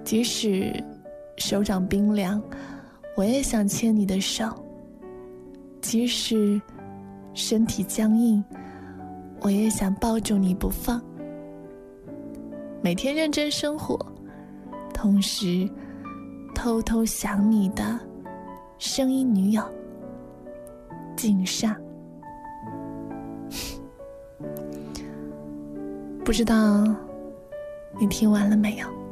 即使手掌冰凉，我也想牵你的手；即使身体僵硬，我也想抱住你不放。每天认真生活，同时偷偷想你的声音女友敬上。不知道你听完了没有？